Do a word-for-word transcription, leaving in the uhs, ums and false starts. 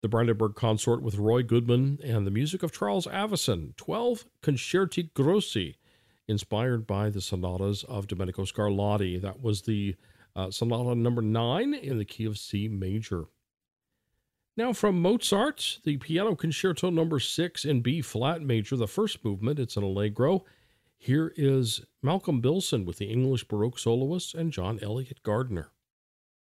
the Brandenburg Consort with Roy Goodman, and the music of Charles Avison, twelve Concerti Grossi, inspired by the sonatas of Domenico Scarlatti. That was the uh, sonata number nine in the key of C major. Now from Mozart, the Piano Concerto number six in B flat major, the first movement. It's an allegro. Here is Malcolm Bilson with the English Baroque soloists and John Elliott Gardner.